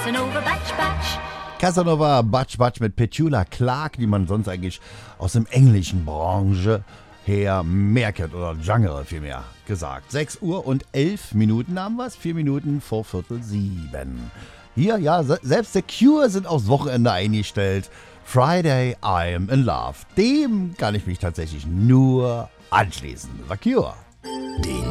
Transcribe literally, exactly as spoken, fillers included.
Casanova, Batch, Batch. Casanova, Batch, Batch mit Petula Clark, die man sonst eigentlich aus dem englischen Branche her mehr kennt, oder Genre vielmehr gesagt. sechs Uhr und elf Minuten haben wir es, vier Minuten vor Viertel sieben. Hier, ja, se- selbst The Cure sind aufs Wochenende eingestellt. Friday, I'm in Love. Dem kann ich mich tatsächlich nur anschließen. The Cure. Die